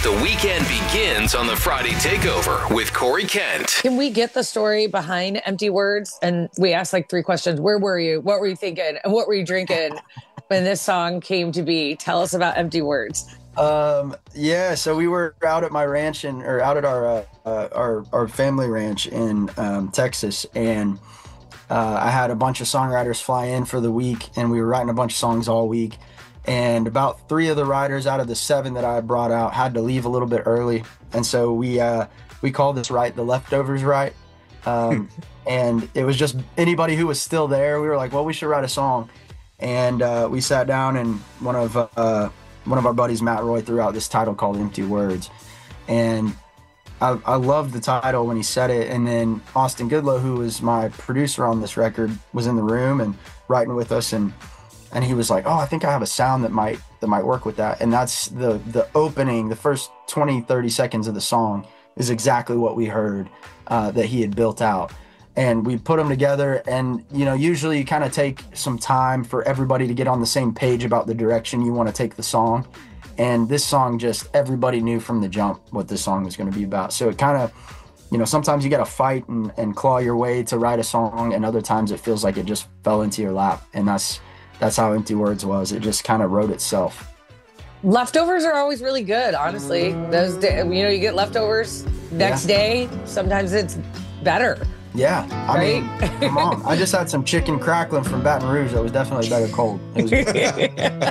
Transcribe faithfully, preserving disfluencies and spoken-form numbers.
The weekend begins on the Friday Takeover with Corey Kent. Can we get the story behind Empty Words? And we asked like three questions. Where were you? What were you thinking? And what were you drinking when this song came to be? Tell us about Empty Words. Um, yeah, so we were out at my ranch and or out at our uh, uh, our our family ranch in um, Texas, and uh, I had a bunch of songwriters fly in for the week, and we were writing a bunch of songs all week. And about three of the writers out of the seven that I brought out had to leave a little bit early, and so we uh, we called this right the leftovers right, um, and it was just anybody who was still there. We were like, well, we should write a song, and uh, we sat down, and one of uh, one of our buddies, Matt Roy, threw out this title called Empty Words, and I, I loved the title when he said it. And then Austin Goodlow, who was my producer on this record, was in the room and writing with us, and. And he was like, oh, I think I have a sound that might that might work with that. And that's the the opening, the first twenty, thirty seconds of the song is exactly what we heard uh, that he had built out. And we put them together. And, you know, usually you kind of take some time for everybody to get on the same page about the direction you want to take the song. And this song, just everybody knew from the jump what this song was going to be about. So it kind of, you know, sometimes you got to fight and, and claw your way to write a song. And other times it feels like it just fell into your lap. And that's That's how Empty Words was. It just kind of wrote itself. Leftovers are always really good, honestly. Those, you know, you get leftovers next yeah. day. Sometimes it's better. Yeah, I right? mean, come on. I just had some chicken crackling from Baton Rouge that was definitely better cold. It was